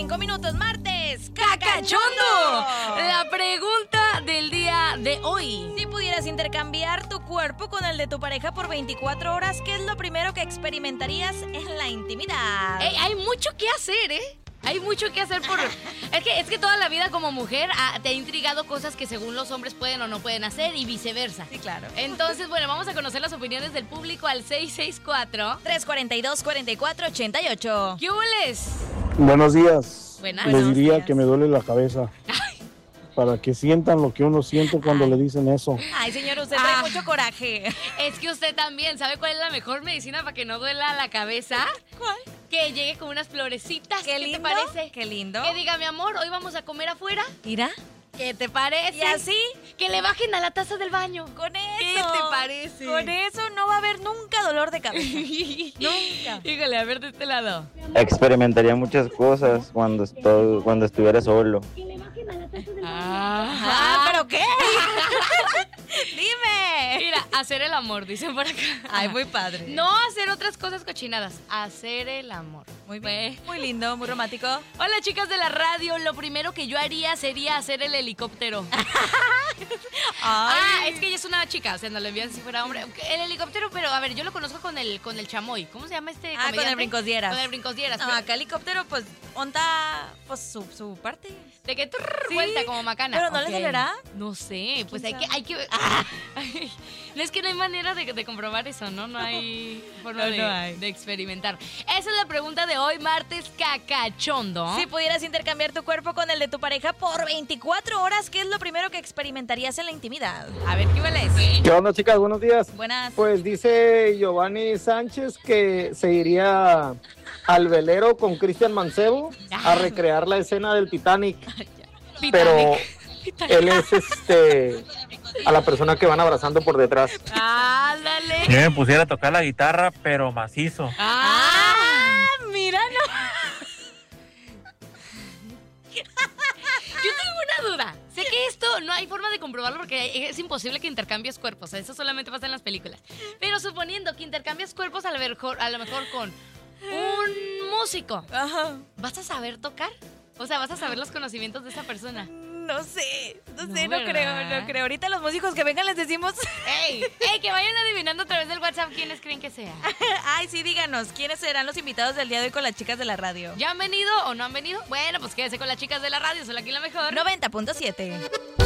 5 minutos, martes, ¡cacachondo! La pregunta del día de hoy. Si pudieras intercambiar tu cuerpo con el de tu pareja por 24 horas, ¿qué es lo primero que experimentarías en la intimidad? Hay mucho que hacer, ¿eh? Hay mucho que hacer por... Es que toda la vida como mujer te ha intrigado cosas que según los hombres pueden o no pueden hacer y viceversa. Sí, claro. Entonces, bueno, vamos a conocer las opiniones del público al 664-342-4488. ¿Qué hules? Buenos días. Buenas. Les diría días. que me duele la cabeza. Para que sientan lo que uno siente cuando le dicen eso. Ay, señor, usted trae mucho coraje. Es que usted también, ¿sabe cuál es la mejor medicina para que no duela la cabeza? ¿Cuál? Que llegue con unas florecitas. Qué ¿Qué lindo. te parece? Qué lindo. Que diga, mi amor, hoy vamos a comer afuera. Mira. ¿Qué te parece? ¿Y así? Que le bajen a la taza del baño. Con eso. ¿Qué te parece? Con eso no va a haber nunca dolor de cabeza. Nunca. Híjole, a ver de este lado. Experimentaría muchas cosas cuando estuviera solo. ¿Pero qué? Dime. Mira, hacer el amor, dicen por acá. Ay, muy padre. No hacer otras cosas cochinadas, hacer el amor. Muy bien. Muy lindo, muy romántico. Hola, chicas de la radio. Lo primero que yo haría sería hacer el helicóptero. Es que ella es una chica, o sea, no le envían si fuera hombre. El helicóptero, pero a ver, yo lo conozco con el chamoy. ¿Cómo se llama este comediante? Con el brincosdieras. Con el brincosdieras. No, acá helicóptero, pues, onta, pues, su parte. De que Sí, vuelta como macana. ¿pero no le Ok. saliera? No sé, pues hay ¿Quién que... No, es que no hay manera de comprobar eso, ¿no? No hay forma No, no hay. de experimentar. Esa es la pregunta de hoy, martes cacachondo. Si pudieras intercambiar tu cuerpo con el de tu pareja por 24 horas, ¿qué es lo primero que experimentarías en la intimidad? A ver, ¿qué hueles? ¿Qué onda, chicas? Buenos días. Buenas. Pues dice Giovanni Sánchez que se iría al velero con Cristian Mancebo a recrear la escena del Titanic. Pero él es a la persona que van abrazando por detrás. ¡Ándale! Yo me pusiera a tocar la guitarra, pero macizo. Mira, no. Yo tengo una duda. Sé que esto no hay forma de comprobarlo porque es imposible que intercambies cuerpos. O sea, eso solamente pasa en las películas. Pero suponiendo que intercambias cuerpos a lo mejor con un músico, Ajá. ¿vas a saber tocar? O sea, ¿vas a saber los conocimientos de esa persona? No sé, no No, creo. Ahorita los músicos que vengan les decimos. ¡Ey! Que vayan adivinando a través del WhatsApp quiénes creen que sea. Ay, sí, díganos, ¿quiénes serán los invitados del día de hoy con las chicas de la radio? ¿Ya han venido o no han venido? Bueno, pues quédese con las chicas de la radio, solo aquí la mejor. 90.7.